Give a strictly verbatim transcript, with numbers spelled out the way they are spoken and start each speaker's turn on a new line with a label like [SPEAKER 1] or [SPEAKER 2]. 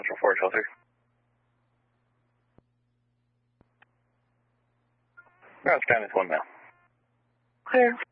[SPEAKER 1] Central four Shelter. Ground scan is one mile.
[SPEAKER 2] Clear.